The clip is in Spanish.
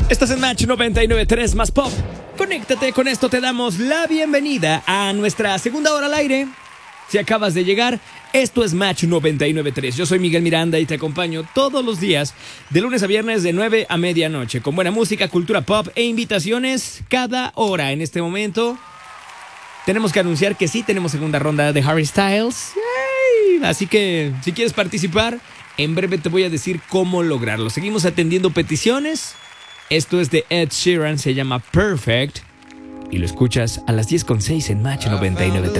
Estás en Match 99.3 más pop. Conéctate, con esto te damos la bienvenida a nuestra segunda hora al aire. Si acabas de llegar, esto es Match 99.3. Yo soy Miguel Miranda y te acompaño todos los días, de lunes a viernes, de 9 a medianoche, con buena música, cultura pop e invitaciones cada hora. En este momento, tenemos que anunciar que sí tenemos segunda ronda de Harry Styles. ¡Yay! Así que, si quieres participar, en breve te voy a decir cómo lograrlo. Seguimos atendiendo peticiones. Esto es de Ed Sheeran, se llama Perfect. Y lo escuchas a las 10:06 en Match 99.3.